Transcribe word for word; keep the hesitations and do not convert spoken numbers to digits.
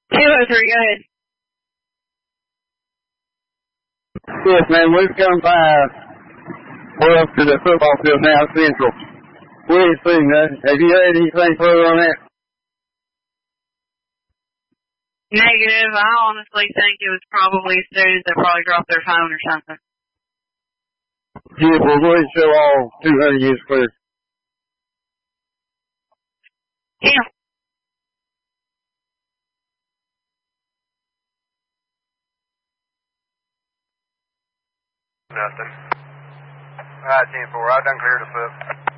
two oh three, go ahead. Yes, ma'am, we've come by, well, to the football field now, Central. We ain't seen nothing. Have you heard anything further on that? Negative. I honestly think it was probably students that probably dropped their phone or something. Yeah, well, go ahead and show all two hundred units clear. Yeah. Nothing. Alright, ten four, I done cleared us up.